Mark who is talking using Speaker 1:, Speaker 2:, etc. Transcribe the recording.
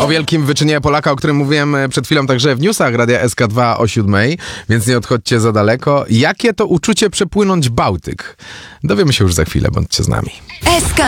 Speaker 1: O wielkim wyczynie Polaka, o którym mówiłem przed chwilą także w newsach Radia SK2 o 7:00, więc nie odchodźcie za daleko. Jakie to uczucie przepłynąć Bałtyk? Dowiemy się już za chwilę, bądźcie z nami.
Speaker 2: SK